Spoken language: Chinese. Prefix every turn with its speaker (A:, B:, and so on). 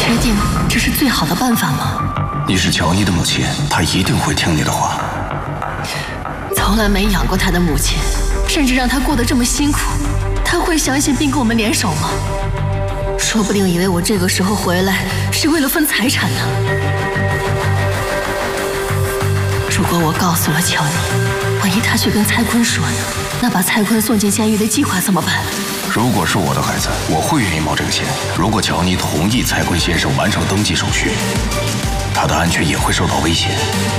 A: 确定这是最好的办法吗？
B: 你是乔妮的母亲，她一定会听你的话。
A: 从来没养过他的母亲，甚至让他过得这么辛苦，他会相信并跟我们联手吗？说不定以为我这个时候回来是为了分财产呢。如果我告诉了乔妮，万一他去跟蔡坤说呢？那把蔡坤送进监狱的计划怎么办？
B: 如果是我的孩子，我会愿意冒这个险。如果乔妮同意蔡坤先生完成登记手续，他的安全也会受到威胁。